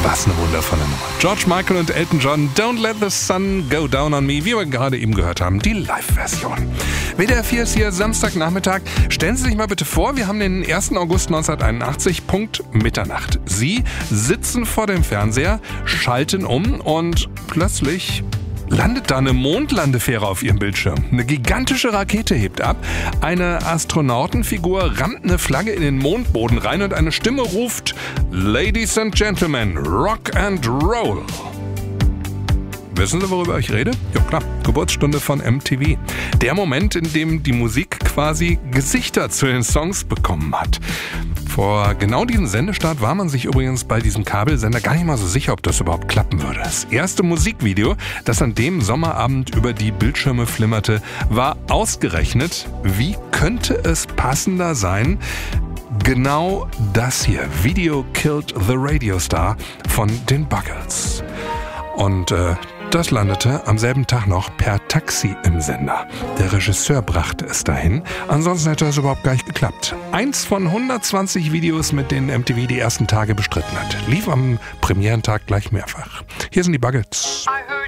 Was eine wundervolle Nummer. George Michael und Elton John, Don't Let the Sun Go Down on Me, wie wir gerade eben gehört haben, die Live-Version. WDR 4 ist hier Samstagnachmittag. Stellen Sie sich mal bitte vor, wir haben den 1. August 1981, Punkt Mitternacht. Sie sitzen vor dem Fernseher, schalten um und plötzlich landet da eine Mondlandefähre auf ihrem Bildschirm. Eine gigantische Rakete hebt ab, eine Astronautenfigur rammt eine Flagge in den Mondboden rein und eine Stimme ruft: Ladies and Gentlemen, Rock and Roll. Wissen Sie, worüber ich rede? Ja klar, Geburtsstunde von MTV. Der Moment, in dem die Musik quasi Gesichter zu den Songs bekommen hat. Vor genau diesem Sendestart war man sich übrigens bei diesem Kabelsender gar nicht mal so sicher, ob das überhaupt klappen würde. Das erste Musikvideo, das an dem Sommerabend über die Bildschirme flimmerte, war ausgerechnet, wie könnte es passender sein? Genau das hier, Video Killed the Radio Star von den Buggles. Und das landete am selben Tag noch per Taxi im Sender. Der Regisseur brachte es dahin, ansonsten hätte es überhaupt gar nicht geklappt. Eins von 120 Videos, mit denen MTV die ersten Tage bestritten hat. Lief am Premierentag gleich mehrfach. Hier sind die Buggles.